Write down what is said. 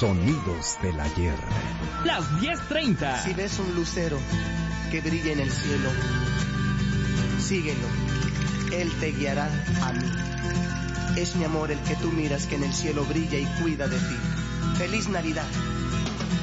Sonidos del ayer. Las 10:30. Si ves un lucero que brilla en el cielo, síguelo, él te guiará a mí. Es mi amor el que tú miras que en el cielo brilla y cuida de ti. ¡Feliz Navidad!